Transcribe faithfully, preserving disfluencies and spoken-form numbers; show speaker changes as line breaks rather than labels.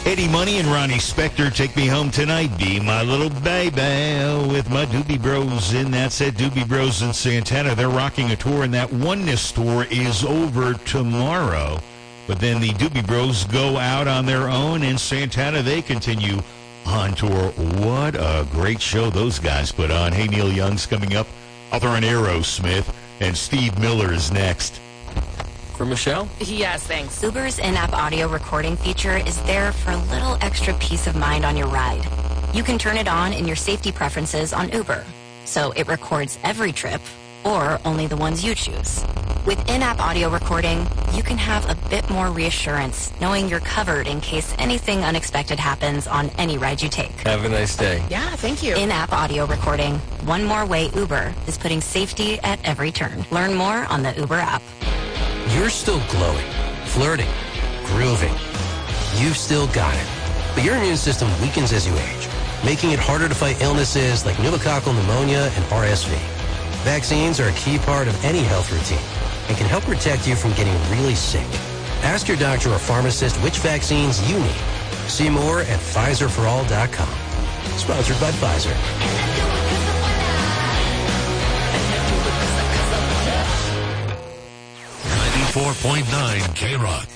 Eddie Money and Ronnie Spector, Take Me Home Tonight, Be My Little Baby, with my Doobie Bros in that set. Doobie Bros in Santana, they're rocking a tour, and that Oneness tour is over tomorrow. But then the Doobie Bros go out on their own, and Santana, they continue on tour. What a great show those guys put on. Hey, Neil Young's coming up. I'll throw an Aerosmith, and Steve Miller is next.
For Michelle?
Yes, thanks.
Uber's in-app audio recording feature is there for a little extra peace of mind on your ride. You can turn it on in your safety preferences on Uber, so it records every trip or only the ones you choose. With in-app audio recording, you can have a bit more reassurance knowing you're covered in case anything unexpected happens on any ride you take.
Have a nice day.
Yeah, thank you.
In-app audio recording, one more way Uber is putting safety at every turn. Learn more on the Uber app.
You're still glowing, flirting, grooving. You've still got it. But your immune system weakens as you age, making it harder to fight illnesses like pneumococcal pneumonia and R S V. Vaccines are a key part of any health routine and can help protect you from getting really sick. Ask your doctor or pharmacist which vaccines you need. See more at Pfizer for all dot com. Sponsored by Pfizer.
ninety-four point nine K-Rock.